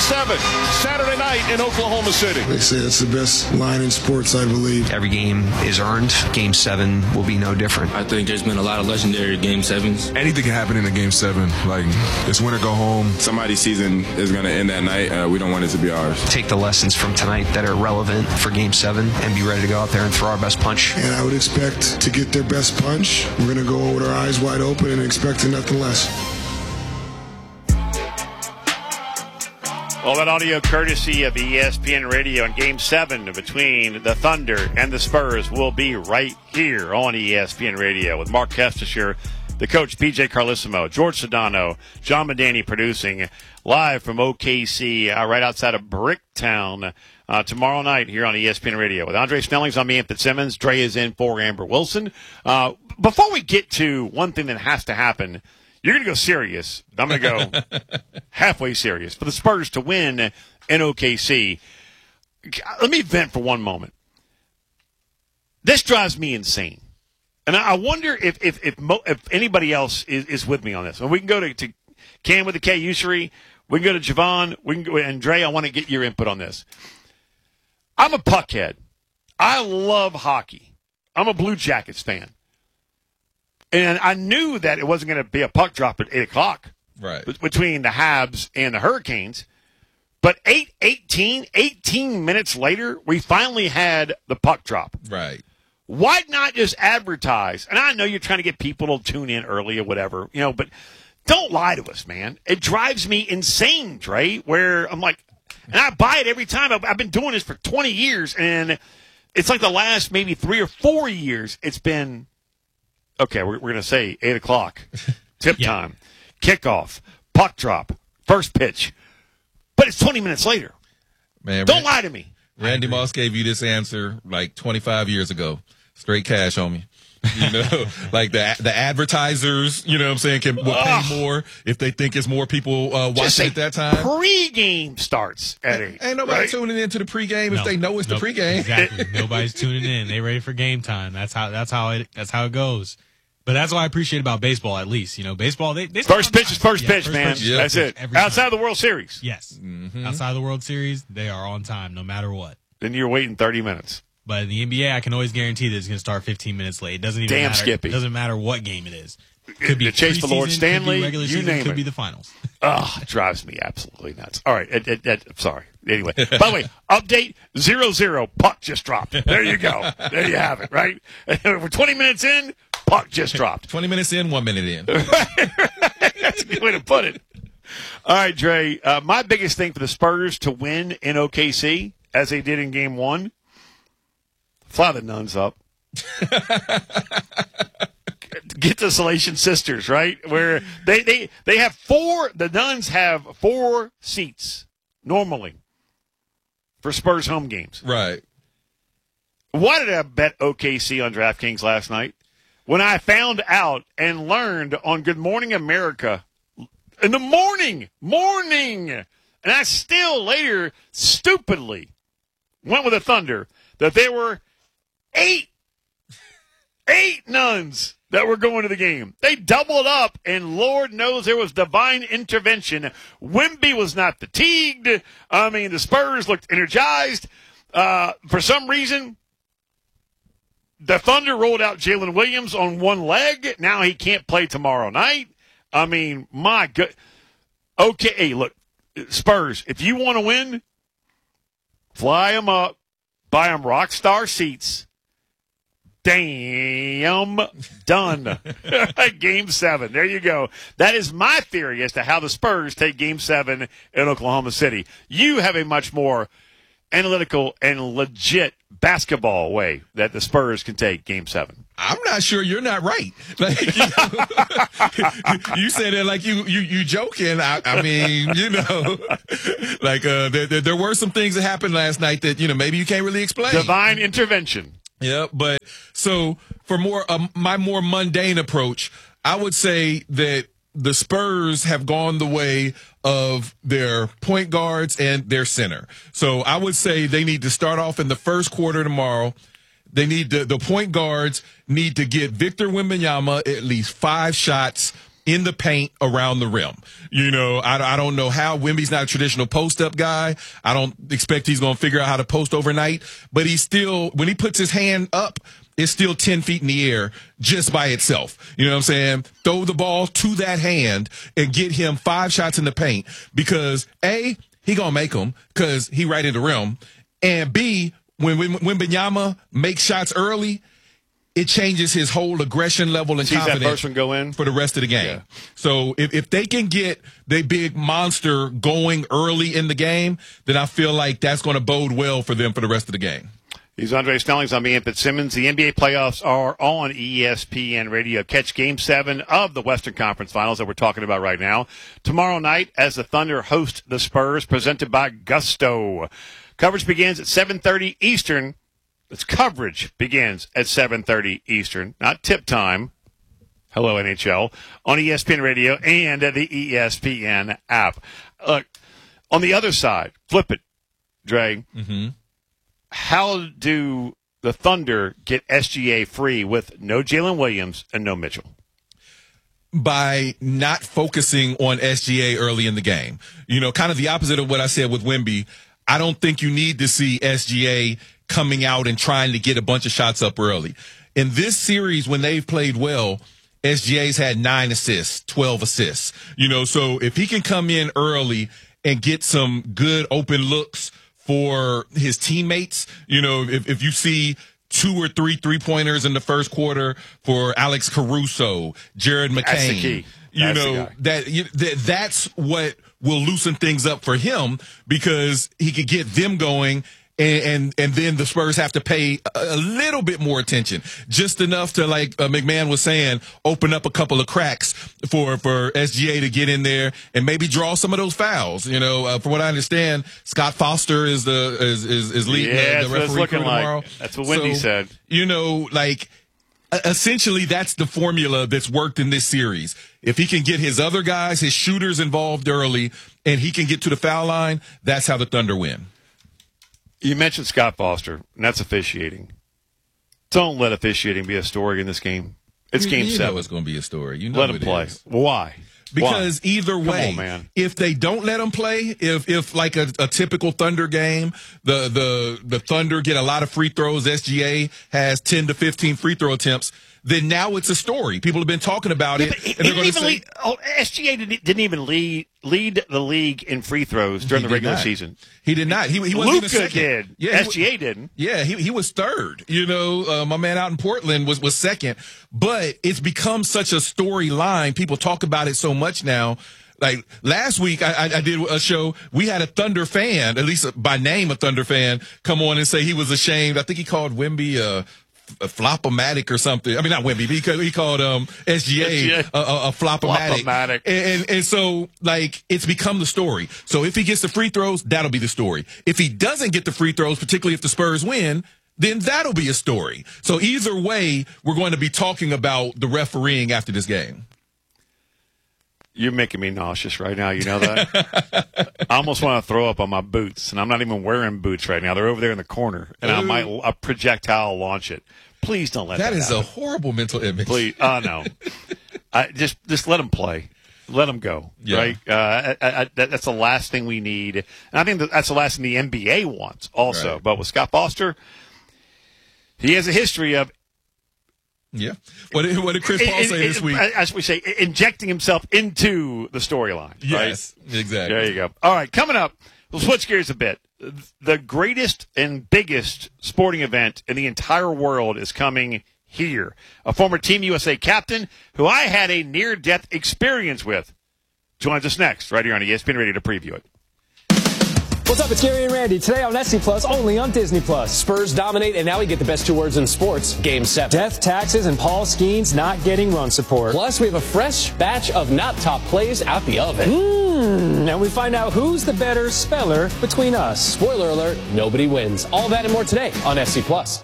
7, Saturday night in Oklahoma City. They say it's the best line in sports, I believe. Every game is earned. Game 7 will be no different. I think there's been a lot of legendary Game 7s. Anything can happen in a Game 7. Like, it's win or go home. Somebody's season is going to end that night. We don't want it to be ours. Take the lessons from tonight that are relevant for Game 7 and be ready to go out there and throw our best punch. And I would expect to get their best punch. We're going to go with our eyes wide open and expecting nothing less. All that audio courtesy of ESPN Radio, and Game 7 between the Thunder and the Spurs will be right here on ESPN Radio with Mark Kestisher, the coach, BJ Carlissimo, George Sedano, John Medani producing live from OKC right outside of Bricktown tomorrow night here on ESPN Radio. With Andre Snellings, I'm Ian Fitzsimmons. Dre is in for Amber Wilson. Before we get to one thing that has to happen, you're going to go serious. I'm going to go halfway serious. For the Spurs to win in OKC, let me vent for one moment. This drives me insane. And I wonder if anybody else is with me on this. And we can go to Cam with the K, Ussery. We can go to Javon. We can go, and Dre, I want to get your input on this. I'm a puckhead. I love hockey. I'm a Blue Jackets fan. And I knew that it wasn't going to be a puck drop at 8 o'clock between the Habs and the Hurricanes. But 18 minutes later, we finally had the puck drop. Right. Why not just advertise? And I know you're trying to get people to tune in early or whatever, but don't lie to us, man. It drives me insane, Dre, where I'm like, and I buy it every time. I've been doing this for 20 years, and it's like the last maybe 3 or 4 years it's been, okay, we're going to say 8 o'clock, tip time, kickoff, puck drop, first pitch. But it's 20 minutes later. Man, don't lie to me. Randy Moss gave you this answer like 25 years ago. Straight cash on me. Like the advertisers, what I'm saying, will pay more if they think it's more people watching at that time. Pregame starts at 8. Ain't nobody tuning into the pregame if they know it's the pregame. Exactly. Nobody's tuning in. They ready for game time. That's how it goes. But that's what I appreciate about baseball, at least. Baseball, they first pitch is first pitch, man. That's it. Outside of the World Series. Yes. Mm-hmm. Outside of the World Series, they are on time no matter what. Then you're waiting 30 minutes. But in the NBA, I can always guarantee that it's going to start 15 minutes late. It doesn't even matter. Skippy. It doesn't matter what game it is. Could be the chase for Lord Stanley, regular you season, name could it. be the finals. It drives me absolutely nuts. All right. Sorry. Anyway, by the way, update 0-0, puck just dropped. There you go. There you have it, right? We're 20 minutes in, puck just dropped. 20 minutes in, 1 minute in. That's a good way to put it. All right, Dre, my biggest thing for the Spurs to win in OKC, as they did in Game 1, fly the nuns up. Get the Salesian Sisters, right? Where they have 4, the nuns have 4 seats normally for Spurs home games. Right. Why did I bet OKC on DraftKings last night? When I found out and learned on Good Morning America in the morning, and I still later stupidly went with the Thunder, that there were 8 nuns that were going to the game. They doubled up, and Lord knows there was divine intervention. Wemby was not fatigued. I mean, the Spurs looked energized. For some reason, the Thunder rolled out Jalen Williams on one leg. Now he can't play tomorrow night. I mean, my good. Okay, hey, look, Spurs, if you want to win, fly them up, buy them Rockstar seats. Damn, done. Game 7. There you go. That is my theory as to how the Spurs take Game 7 in Oklahoma City. You have a much more analytical and legit basketball way that the Spurs can take Game 7. I'm not sure you're not right. Like, you said it like you joking. I mean, like there were some things that happened last night that maybe you can't really explain. Divine intervention. Yeah, but so for my more mundane approach, I would say that the Spurs have gone the way of their point guards and their center. So I would say they need to start off in the first quarter tomorrow. They need the point guards need to get Victor Wembanyama at least 5 shots in the paint around the rim. You know, I don't know how. Wemby's not a traditional post-up guy. I don't expect he's going to figure out how to post overnight. But he's still, when he puts his hand up, it's still 10 feet in the air just by itself. You know what I'm saying? Throw the ball to that hand and get him 5 shots in the paint because, A, he going to make them because he right in the rim. And B, when Wembanyama makes shots early, it changes his whole aggression level and confidence that first one go in? For the rest of the game. Yeah. So if they can get the big monster going early in the game, then I feel like that's going to bode well for them for the rest of the game. He's Andre Snellings. I'm Ian Fitzsimmons. The NBA playoffs are on ESPN Radio. Catch Game 7 of the Western Conference Finals that we're talking about right now tomorrow night as the Thunder host the Spurs, presented by Gusto. Coverage begins at 7:30 Eastern. Its coverage begins at 7:30 Eastern, not tip time. Hello, NHL, on ESPN Radio and the ESPN app. Look, on the other side, flip it, Dre. Mm-hmm. How do the Thunder get SGA free with no Jalen Williams and no Mitchell? By not focusing on SGA early in the game. You know, kind of the opposite of what I said with Wemby. I don't think you need to see SGA coming out and trying to get a bunch of shots up early. In this series, when they've played well, SGA's had 9 assists, 12 assists. You know, so if he can come in early and get some good open looks for his teammates, you know, if you see 2 or 3 3-pointers in the first quarter for Alex Caruso, Jared McCain, that's the key. You know, that's what will loosen things up for him because he could get them going. And then the Spurs have to pay a little bit more attention, just enough to, like McMahon was saying, open up a couple of cracks for SGA to get in there and maybe draw some of those fouls. You know, from what I understand, Scott Foster is leading the referee crew tomorrow. That's what Wendy said. You know, like essentially that's the formula that's worked in this series. If he can get his other guys, his shooters involved early, and he can get to the foul line, that's how the Thunder win. You mentioned Scott Foster, and that's officiating. Don't let officiating be a story in this game. It's Game 7. You know it's going to be a story. You know let him play. Is. Why? Because either way, come on, man. If they don't let him play, if like a typical Thunder game, the Thunder get a lot of free throws, SGA has 10 to 15 free throw attempts, then now it's a story. People have been talking about it. And they're going to say, SGA didn't even lead the league in free throws during the regular season. He did not. He wasn't Luka even second. did. Yeah, SGA didn't. Yeah, he was third. You know, my man out in Portland was second. But it's become such a storyline. People talk about it so much now. Like last week, I did a show. We had a Thunder fan, at least by name a Thunder fan, come on and say he was ashamed. I think he called Wemby a flop-o-matic or something. I mean, not Wemby, but he called SGA a flop-o-matic. And so, like, it's become the story. So if he gets the free throws, that'll be the story. If he doesn't get the free throws, particularly if the Spurs win, then that'll be a story. So either way, we're going to be talking about the refereeing after this game. You're making me nauseous right now. You know that? I almost want to throw up on my boots, and I'm not even wearing boots right now. They're over there in the corner, and I might a projectile launch it. Please don't let that happen. That is a horrible mental image. Please, no. Just let them play. Let them go, right? That's the last thing we need. And I think that's the last thing the NBA wants also. Right. But with Scott Foster, he has a history of What did Chris Paul say this week? As we say, injecting himself into the storyline. Yes, right? Exactly. There you go. All right, coming up, we'll switch gears a bit. The greatest and biggest sporting event in the entire world is coming here. A former Team USA captain who I had a near-death experience with joins us next, right here on ESPN Radio to preview it. What's up? It's Gary and Randy. Today on SC Plus, only on Disney Plus. Spurs dominate, and now we get the best 2 words in sports. Game 7. Death, taxes, and Paul Skeens not getting run support. Plus, we have a fresh batch of not top plays out the oven. And we find out who's the better speller between us. Spoiler alert, nobody wins. All that and more today on SC Plus.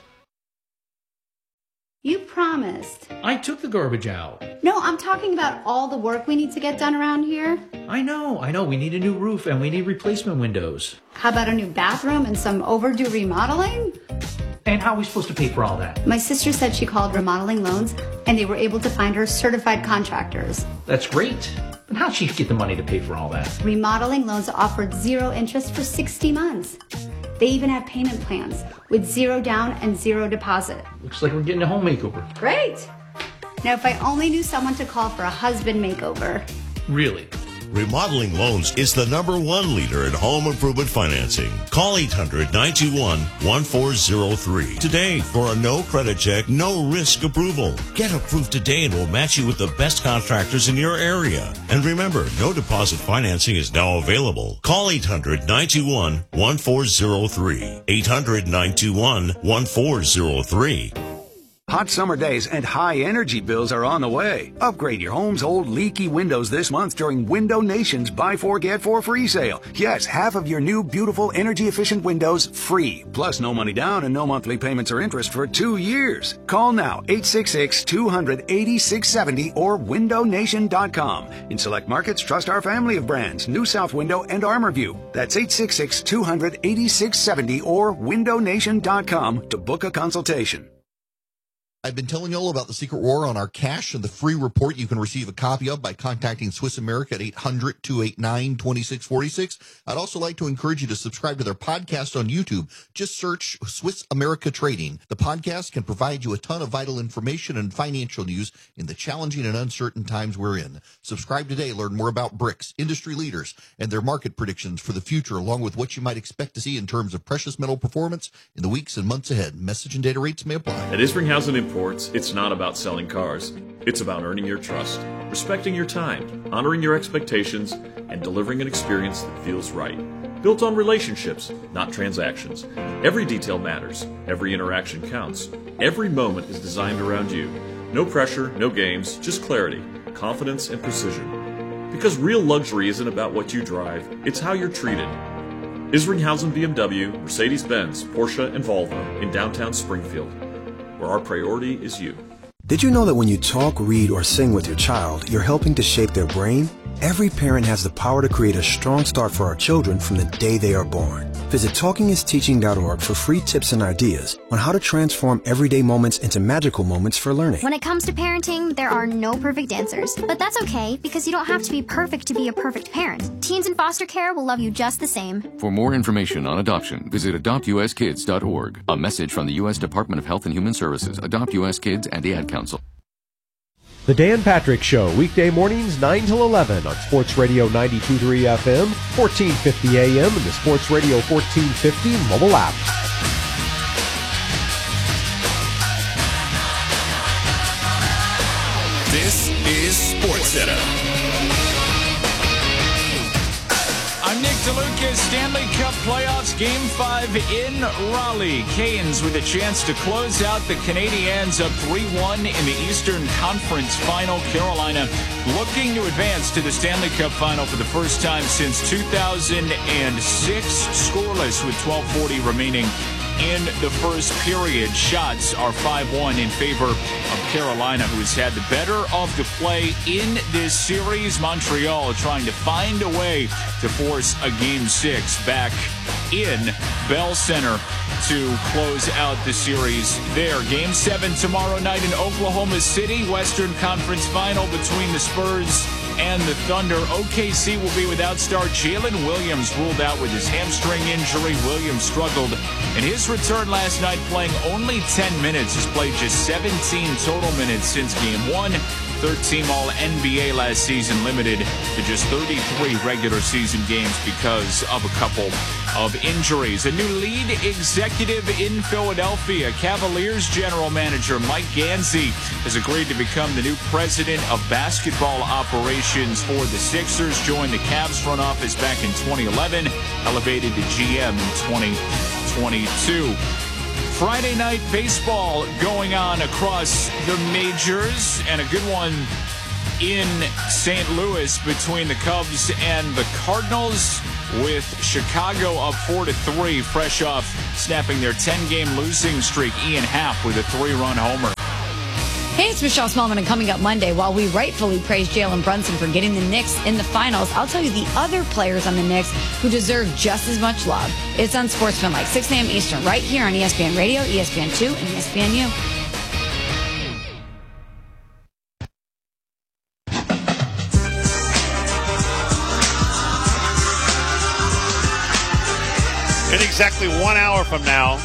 You promised. I took the garbage out. No, I'm talking about all the work we need to get done around here. I know. We need a new roof and we need replacement windows. How about a new bathroom and some overdue remodeling? And how are we supposed to pay for all that? My sister said she called Remodeling Loans, and they were able to find her certified contractors. That's great. But how'd she get the money to pay for all that? Remodeling Loans offered 0 interest for 60 months. They even have payment plans with 0 down and 0 deposit. Looks like we're getting a home makeover. Great! Now, if I only knew someone to call for a husband makeover. Really? Remodeling Loans is the #1 leader in home improvement financing. Call 800-921-1403 today for a no credit check, no risk approval. Get approved today and we'll match you with the best contractors in your area. And remember, no deposit financing is now available. Call 800-921-1403. 800-921-1403. Hot summer days and high energy bills are on the way. Upgrade your home's old leaky windows this month during Window Nation's Buy 4 Get 4 free sale. Yes, half of your new beautiful energy efficient windows free. Plus no money down and no monthly payments or interest for 2 years. Call now 866-200-8670 or windownation.com. In select markets, trust our family of brands, New South Window and ArmorView. That's 866-200-8670 or windownation.com to book a consultation. I've been telling you all about the Secret War on our cash and the free report you can receive a copy of by contacting Swiss America at 800-289-2646. I'd also like to encourage you to subscribe to their podcast on YouTube. Just search Swiss America Trading. The podcast can provide you a ton of vital information and financial news in the challenging and uncertain times we're in. Subscribe today. Learn more about BRICS, industry leaders, and their market predictions for the future, along with what you might expect to see in terms of precious metal performance in the weeks and months ahead. Message and data rates may apply. At Isringhausen Imports, it's not about selling cars. It's about earning your trust, respecting your time, honoring your expectations, and delivering an experience that feels right. Built on relationships, not transactions. Every detail matters. Every interaction counts. Every moment is designed around you. No pressure, no games, just clarity, confidence, and precision. Because real luxury isn't about what you drive, it's how you're treated. Isringhausen BMW, Mercedes-Benz, Porsche, and Volvo in downtown Springfield, where our priority is you. Did you know that when you talk, read, or sing with your child, you're helping to shape their brain? Every parent has the power to create a strong start for our children from the day they are born. Visit TalkingIsTeaching.org for free tips and ideas on how to transform everyday moments into magical moments for learning. When it comes to parenting, there are no perfect answers. But that's okay, because you don't have to be perfect to be a perfect parent. Teens in foster care will love you just the same. For more information on adoption, visit AdoptUSKids.org. A message from the U.S. Department of Health and Human Services, Adopt U.S. Kids, and the Ad Council. The Dan Patrick Show, weekday mornings 9 till 11 on Sports Radio 92.3 FM, 1450 AM, and the Sports Radio 1450 mobile app. This is SportsCenter. I'm Nick DeLucas. Stanley Cup Playoffs Game 5 in Raleigh. Canes with a chance to close out the Canadiens up 3-1 in the Eastern Conference Final. Carolina looking to advance to the Stanley Cup Final for the first time since 2006. Scoreless with 12:40 remaining in the first period. Shots are 5-1 in favor of Carolina, who has had the better of the play in this series. Montreal trying to find a way to force a Game 6 back in Bell Center to close out the series there. Game 7 tomorrow night in Oklahoma City. Western Conference Final between the Spurs and the Thunder. OKC will be without star Jalen Williams, ruled out with his hamstring injury. Williams struggled in his return last night, playing only 10 minutes. He's played just 17 total minutes since Game 1. Third-team All-NBA last season, limited to just 33 regular season games because of a couple of injuries. A new lead executive in Philadelphia. Cavaliers general manager Mike Ganzi has agreed to become the new president of basketball operations for the Sixers. Joined the Cavs front office back in 2011, elevated to GM in 2022. Friday night baseball going on across the majors, and a good one in St. Louis between the Cubs and the Cardinals, with Chicago up 4-3, fresh off snapping their 10-game losing streak. Ian Happ with a 3-run homer. Hey, it's Michelle Smallman, and coming up Monday, while we rightfully praise Jalen Brunson for getting the Knicks in the finals, I'll tell you the other players on the Knicks who deserve just as much love. It's Unsportsmanlike, 6 a.m. Eastern, right here on ESPN Radio, ESPN2, and ESPNU. In exactly 1 hour from now,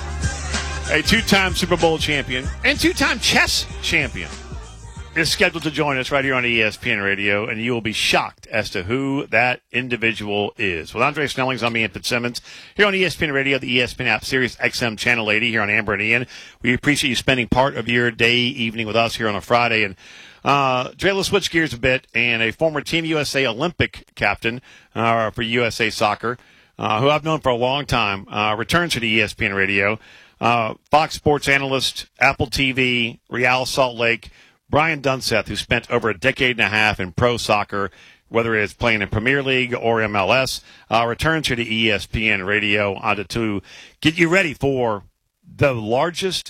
a two-time Super Bowl champion and two-time chess champion is scheduled to join us right here on ESPN Radio, and you will be shocked as to who that individual is. With Andre Snellings, I'm Ian Fitzsimmons here on ESPN Radio, the ESPN app, Sirius XM Channel 80 here on Amber and Ian. We appreciate you spending part of your day, evening with us here on a Friday. And Dre, let's switch gears a bit. And a former Team USA Olympic captain for USA Soccer, who I've known for a long time, returns to the ESPN Radio. Fox Sports analyst, Apple TV, Real Salt Lake, Brian Dunseth, who spent over a decade and a half in pro soccer, whether it's playing in Premier League or MLS, returns to the ESPN Radio to get you ready for the largest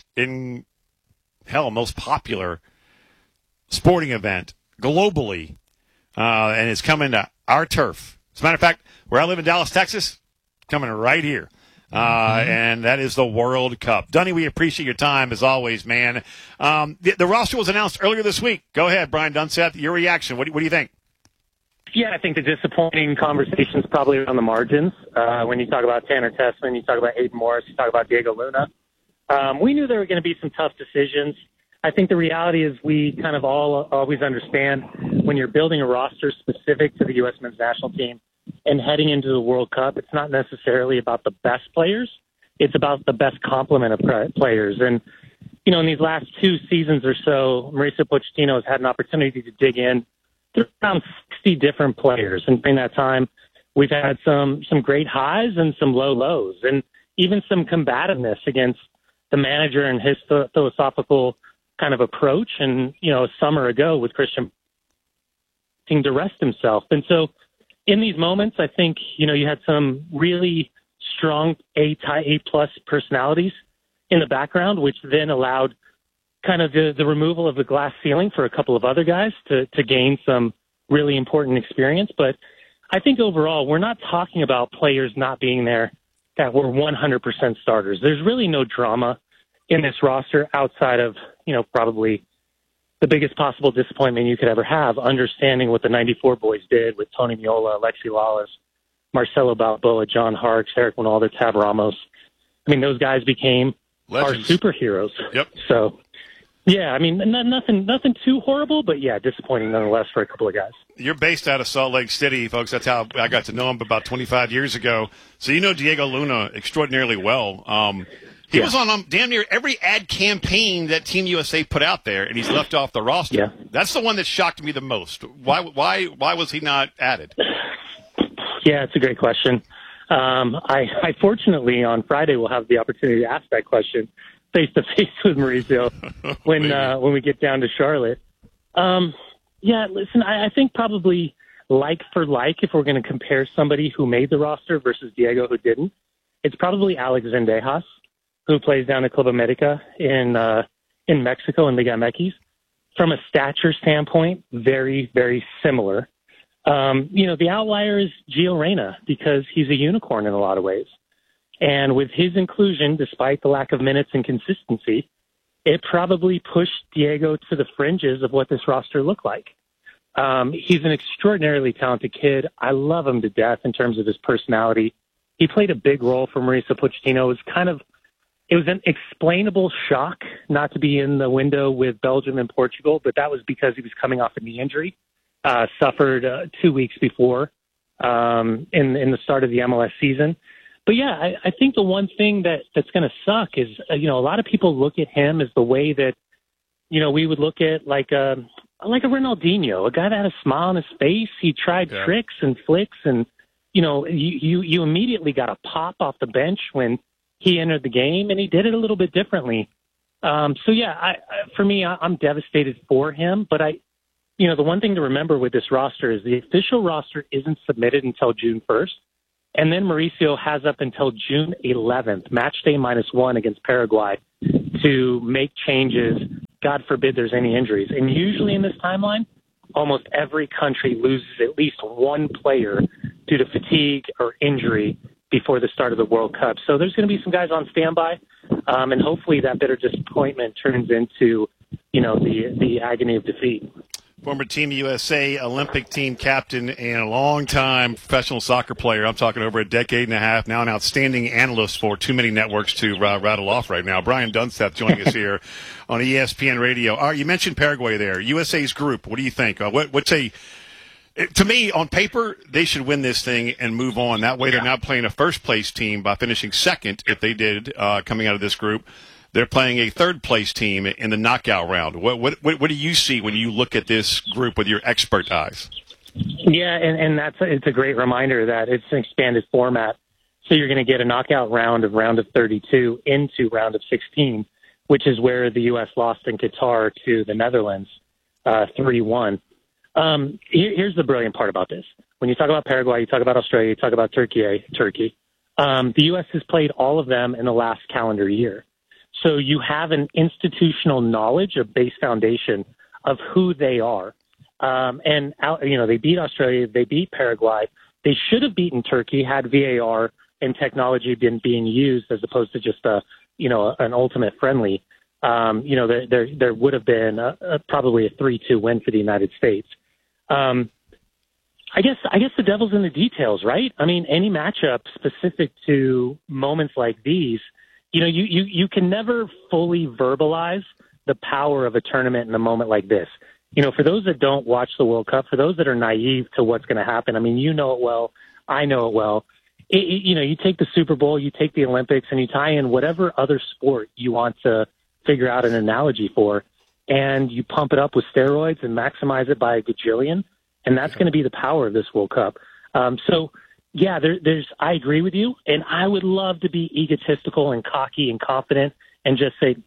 most popular sporting event globally, and it's coming to our turf. As a matter of fact, where I live in Dallas, Texas, coming right here. And that is the World Cup. Dunny, we appreciate your time as always, man. The roster was announced earlier this week. Go ahead, Brian Dunseth. Your reaction. What do you think? Yeah, I think the disappointing conversation's probably around the margins. When you talk about Tanner Tessman, you talk about Hayden Morris, you talk about Diego Luna. We knew there were going to be some tough decisions. I think the reality is we kind of all always understand when you're building a roster specific to the U.S. men's national team and heading into the World Cup, it's not necessarily about the best players. It's about the best complement of players. And, you know, in these last 2 seasons or so, Mauricio Pochettino has had an opportunity to dig in to around 60 different players. And during that time, we've had some great highs and some low lows, and even some combativeness against the manager and his philosophical kind of approach. And, you know, a summer ago with Christian to rest himself. And so, in these moments, I think, you know, you had some really strong A-plus personalities in the background, which then allowed kind of the removal of the glass ceiling for a couple of other guys to gain some really important experience. But I think overall, we're not talking about players not being there that were 100% starters. There's really no drama in this roster outside of, you know, probably the biggest possible disappointment you could ever have, understanding what the 94 boys did with Tony Meola, Alexi Lalas, Marcelo Balboa, John Harkes, Eric Winalder, Tab Ramos. I mean, those guys became legends, our superheroes. Yep. So, yeah, I mean, nothing too horrible, but yeah, disappointing nonetheless for a couple of guys. You're based out of Salt Lake City, folks. That's how I got to know him about 25 years ago. So you know Diego Luna extraordinarily well. He was on damn near every ad campaign that Team USA put out there, and he's left off the roster. Yeah. That's the one that shocked me the most. Why was he not added? Yeah, it's a great question. I fortunately on Friday will have the opportunity to ask that question face to face with Mauricio when we get down to Charlotte. Yeah, listen, I think probably like for like, if we're going to compare somebody who made the roster versus Diego who didn't, it's probably Alex Zendejas, who plays down at Club America in Mexico in Liga MX. From a stature standpoint, very, very similar. You know, the outlier is Gio Reyna because he's a unicorn in a lot of ways. And with his inclusion, despite the lack of minutes and consistency, it probably pushed Diego to the fringes of what this roster looked like. He's an extraordinarily talented kid. I love him to death in terms of his personality. He played a big role for Mauricio Pochettino. It was an explainable shock not to be in the window with Belgium and Portugal, but that was because he was coming off a knee injury, suffered 2 weeks before in the start of the MLS season. But yeah, I think the one thing that's going to suck is, you know, a lot of people look at him as the way that, you know, we would look at like a Ronaldinho, a guy that had a smile on his face. He tried tricks and flicks, and, you know, you immediately got a pop off the bench when he entered the game, and he did it a little bit differently. So yeah, for me, I'm devastated for him, but you know, the one thing to remember with this roster is the official roster isn't submitted until June 1st. And then Mauricio has up until June 11th, match day -1 against Paraguay, to make changes God forbid there's any injuries. And usually in this timeline, almost every country loses at least one player due to fatigue or injury before the start of the World Cup. So there's going to be some guys on standby, and hopefully that bitter disappointment turns into, the agony of defeat. Former Team USA Olympic team captain and a long-time professional soccer player. I'm talking over a decade and a half now, an outstanding analyst for too many networks to rattle off right now. Brian Dunsteth joining us here on ESPN Radio. You mentioned Paraguay there. USA's group. What do you think? To me, on paper, they should win this thing and move on. That way they're now playing a first-place team by finishing second, if they did, coming out of this group. They're playing a third-place team in the knockout round. What do you see when you look at this group with your expert eyes? Yeah, and it's a great reminder that it's an expanded format. So you're going to get a knockout round of 32 into round of 16, which is where the U.S. lost in Qatar to the Netherlands 3-1. Here's the brilliant part about this. When you talk about Paraguay, you talk about Australia, you talk about Turkey. The U.S. has played all of them in the last calendar year. So you have an institutional knowledge, a base foundation of who they are. They beat Australia, they beat Paraguay. They should have beaten Turkey had VAR and technology been being used as opposed to just an ultimate friendly. There would have been probably a 3-2 win for the United States. I guess the devil's in the details, right? I mean, any matchup specific to moments like these, you can never fully verbalize the power of a tournament in a moment like this. For those that don't watch the World Cup, for those that are naive to what's going to happen, I mean, you know it well, I know it well. You take the Super Bowl, you take the Olympics, and you tie in whatever other sport you want to figure out an analogy for, and you pump it up with steroids and maximize it by a gajillion, and that's going to be the power of this World Cup. Yeah, I agree with you, and I would love to be egotistical and cocky and confident and just say,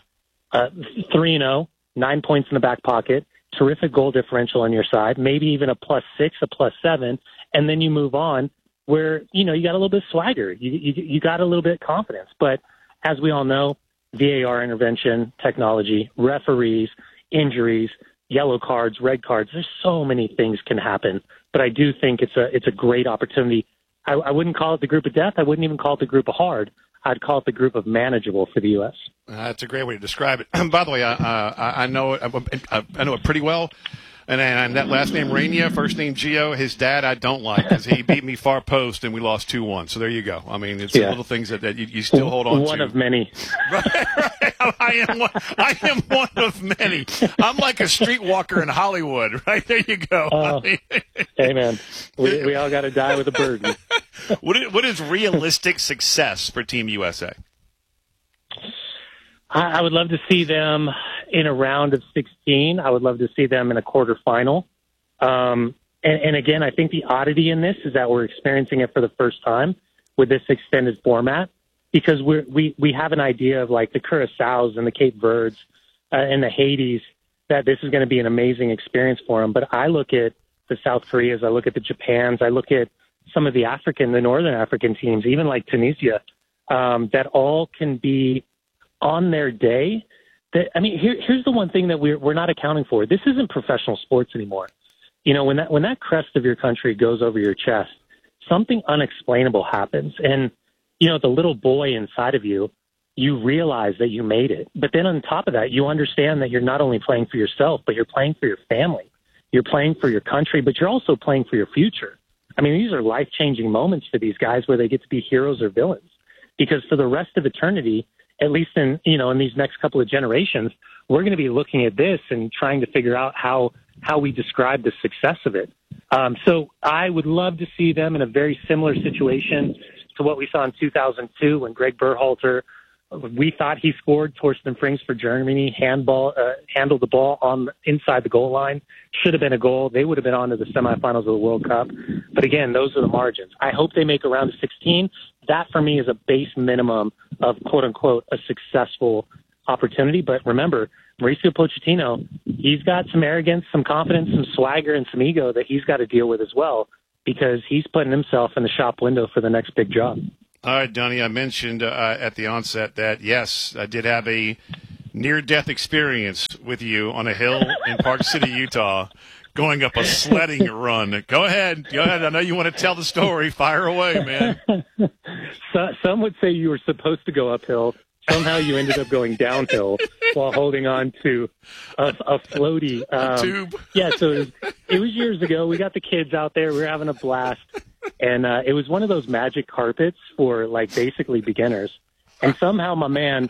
3-0, 9 points in the back pocket, terrific goal differential on your side, maybe even a +6, a +7, and then you move on where, you got a little bit of swagger. You got a little bit of confidence. But as we all know, VAR intervention, technology, referees, injuries, yellow cards, red cards, there's so many things can happen. But I do think it's a great opportunity. I wouldn't call it the group of death. I wouldn't even call it the group of hard. I'd call it the group of manageable for the U.S. That's a great way to describe it. By the way, I know it pretty well. And that last name Rainier, first name Gio, his dad I don't like because he beat me far post and we lost 2-1. So there you go. I mean, it's the little things that you still hold on to. One of many. Right. I am one of many. I'm like a streetwalker in Hollywood. Right there you go. Hey man, we all got to die with a burden. What is realistic success for Team USA? I would love to see them in a round of 16. I would love to see them in a quarterfinal. And again, I think the oddity in this is that we're experiencing it for the first time with this extended format because we have an idea of like the Curaçaos and the Cape Verdes and the Haitis that this is going to be an amazing experience for them. But I look at the South Koreas, I look at the Japans, I look at some of the Northern African teams, even like Tunisia, that all can be on their day. Here's the one thing that we're not accounting for. This isn't professional sports anymore. When that crest of your country goes over your chest, something unexplainable happens. And, the little boy inside of you, you realize that you made it. But then on top of that, you understand that you're not only playing for yourself, but you're playing for your family. You're playing for your country, but you're also playing for your future. I mean, these are life-changing moments for these guys where they get to be heroes or villains. Because for the rest of eternity, at least in these next couple of generations, we're going to be looking at this and trying to figure out how we describe the success of it. So I would love to see them in a very similar situation to what we saw in 2002 when Greg Berhalter, we thought he scored. Torsten Frings for Germany handled the ball inside the goal line. Should have been a goal. They would have been on to the semifinals of the World Cup. But again, those are the margins. I hope they make a round of 16. That for me is a base minimum of quote unquote a successful opportunity. But remember, Mauricio Pochettino, he's got some arrogance, some confidence, some swagger, and some ego that he's got to deal with as well because he's putting himself in the shop window for the next big job. All right, Donnie, I mentioned at the onset that, yes, I did have a near-death experience with you on a hill in Park City, Utah, going up a sledding run. Go ahead. I know you want to tell the story. Fire away, man. Some would say you were supposed to go uphill. Somehow you ended up going downhill while holding on to a floaty. Tube. Yeah, so it was years ago. We got the kids out there. We were having a blast. And it was one of those magic carpets for, like, basically beginners. And somehow my man,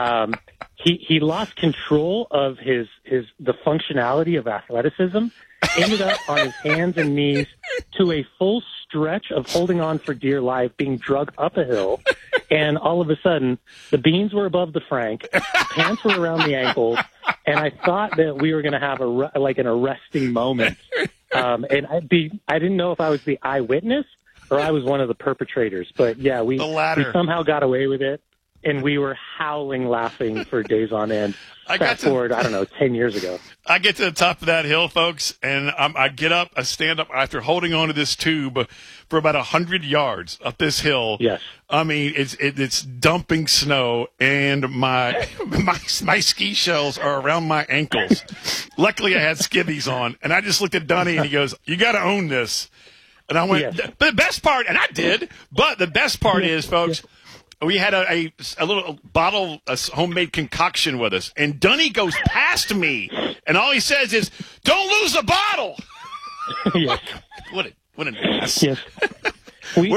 he lost control of the functionality of athleticism, ended up on his hands and knees to a full stretch of holding on for dear life, being dragged up a hill. And all of a sudden, the beans were above the frank, pants were around the ankles, and I thought that we were going to have an arresting moment. And I didn't know if I was the eyewitness or I was one of the perpetrators. But yeah, we somehow got away with it, and we were howling laughing for days on end. Fast forward, 10 years ago. I get to the top of that hill, folks, and I get up, I stand up after holding onto this tube for about 100 yards up this hill. Yes. I mean, it's dumping snow, and my ski shells are around my ankles. Luckily, I had skivvies on, and I just looked at Dunny, and he goes, "You got to own this." And I went, yes. But the best part, and I did, but the best part is, folks, we had a little bottle of homemade concoction with us, and Dunny goes past me, and all he says is, "Don't lose the bottle." Yes. What an ass. Yes. We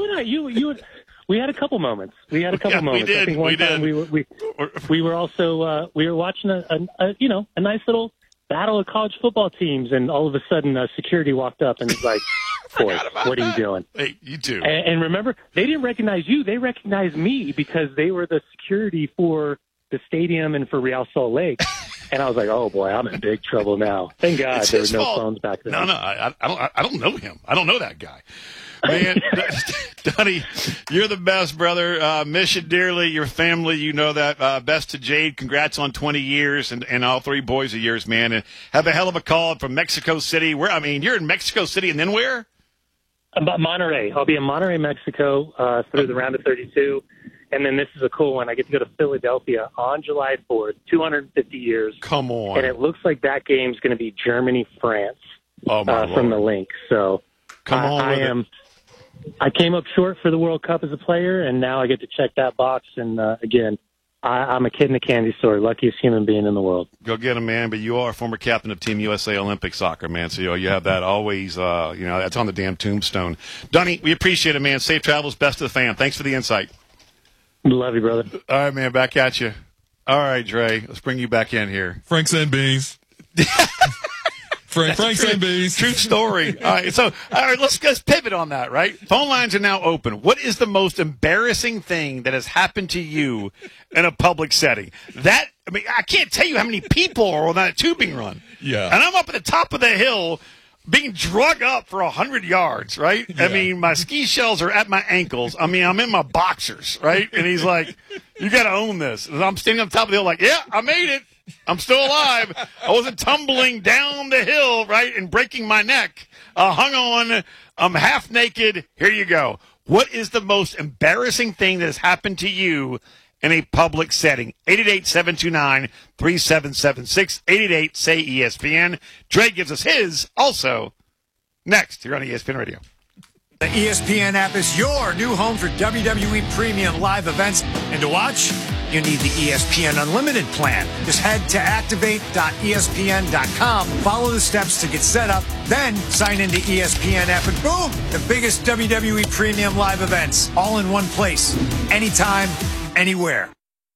had a couple moments. We had a couple moments. We did. I think one time we were also we were watching a nice little battle of college football teams, and all of a sudden security walked up and was like, "Boy, what are you doing?" Hey, you too. And remember, they didn't recognize you. They recognized me because they were the security for the stadium and for Real Salt Lake. And I was like, "Oh boy, I'm in big trouble now." Thank God there were no phones back then. No, I don't know him. I don't know that guy. Man, Dunny, you're the best, brother. Miss you dearly. Your family, you know that. Best to Jade. Congrats on 20 years and all three boys of yours, man. And have a hell of a call from Mexico City. You're in Mexico City, and then where? Monterrey. I'll be in Monterrey, Mexico, through the round of 32. And then this is a cool one. I get to go to Philadelphia on July 4th, 250 years. Come on. And it looks like that game's going to be Germany-France from the link. So come on, I came up short for the World Cup as a player, and now I get to check that box. And, again, I'm a kid in a candy store, luckiest human being in the world. Go get him, man. But you are a former captain of Team USA Olympic soccer, man. So you have that always, that's on the damn tombstone. Dunny, we appreciate it, man. Safe travels, best of the fam. Thanks for the insight. Love you, brother. All right, man. Back at you. All right, Dre. Let's bring you back in here. Franks and beans. Franks and beans. True story. All right, let's pivot on that, right? Phone lines are now open. What is the most embarrassing thing that has happened to you in a public setting? I can't tell you how many people are on that tubing run. Yeah. And I'm up at the top of the hill being drug up for 100 yards, right? Yeah. I mean, my ski shells are at my ankles. I mean, I'm in my boxers, right? And he's like, "You got to own this." And I'm standing on top of the hill like, "Yeah, I made it. I'm still alive. I wasn't tumbling down the hill, right, and breaking my neck. I hung on. I'm half naked. Here you go." What is the most embarrassing thing that has happened to you in a public setting? 888-729-3776. 888-SAY-ESPN. Dre gives us his also next here on ESPN Radio. The ESPN app is your new home for WWE Premium live events. And to watch, you need the ESPN Unlimited plan. Just head to activate.espn.com, follow the steps to get set up, then sign into ESPN app, and boom, the biggest WWE Premium live events, all in one place, anytime, anywhere.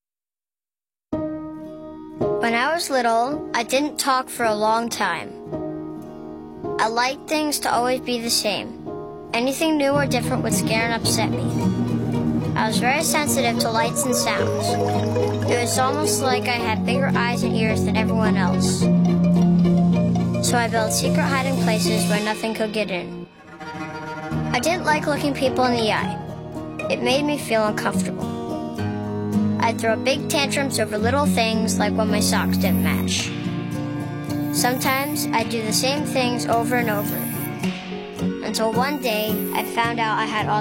When I was little, I didn't talk for a long time. I liked things to always be the same. Anything new or different would scare and upset me. I was very sensitive to lights and sounds. It was almost like I had bigger eyes and ears than everyone else. So I built secret hiding places where nothing could get in. I didn't like looking people in the eye. It made me feel uncomfortable. I'd throw big tantrums over little things like when my socks didn't match. Sometimes I'd do the same things over and over. Until one day, I found out I had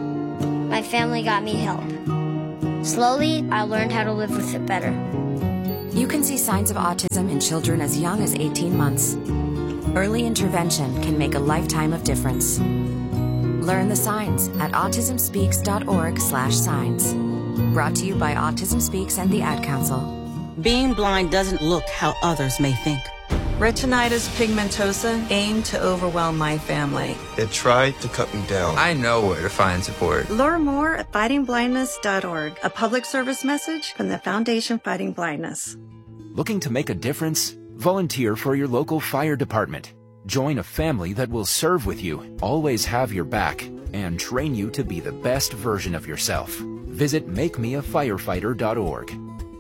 autism. My family got me help. Slowly, I learned how to live with it better. You can see signs of autism in children as young as 18 months. Early intervention can make a lifetime of difference. Learn the signs at autismspeaks.org/signs. Brought to you by Autism Speaks and the Ad Council. Being blind doesn't look how others may think. Retinitis pigmentosa aimed to overwhelm my family. It tried to cut me down. I know where to find support. Learn more at fightingblindness.org, a public service message from the Foundation Fighting Blindness. Looking to make a difference? Volunteer for your local fire department. Join a family that will serve with you, always have your back, and train you to be the best version of yourself. Visit makemeafirefighter.org.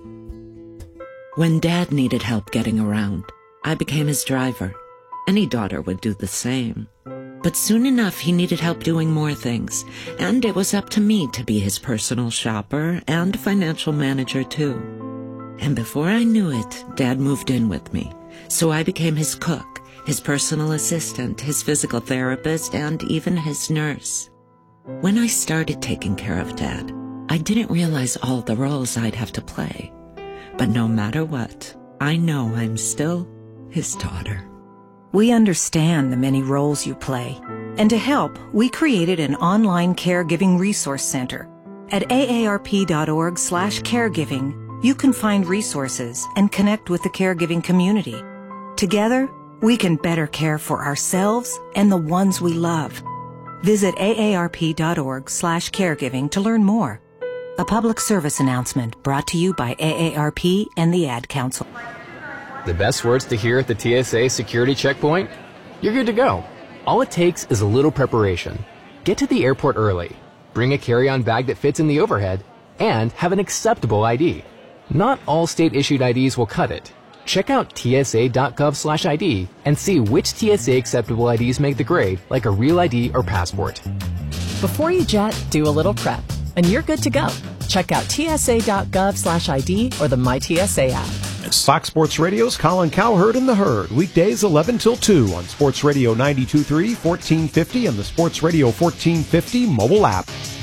When Dad needed help getting around, I became his driver. Any daughter would do the same. But soon enough, he needed help doing more things, and it was up to me to be his personal shopper and financial manager, too. And before I knew it, Dad moved in with me, so I became his cook, his personal assistant, his physical therapist, and even his nurse. When I started taking care of Dad, I didn't realize all the roles I'd have to play. But no matter what, I know I'm still his daughter. We understand the many roles you play. And to help, we created an online caregiving resource center. At aarp.org/caregiving, you can find resources and connect with the caregiving community. Together, we can better care for ourselves and the ones we love. Visit aarp.org/caregiving to learn more. A public service announcement brought to you by AARP and the Ad Council. The best words to hear at the TSA security checkpoint? You're good to go. All it takes is a little preparation. Get to the airport early, bring a carry-on bag that fits in the overhead, and have an acceptable ID. Not all state-issued IDs will cut it. Check out tsa.gov/ID and see which TSA acceptable IDs make the grade, like a real ID or passport. Before you jet, do a little prep, and you're good to go. Check out tsa.gov/ID or the MyTSA app. Fox Sports Radio's Colin Cowherd and the Herd, weekdays 11 till 2 on Sports Radio 92.3, 1450, and the Sports Radio 1450 mobile app.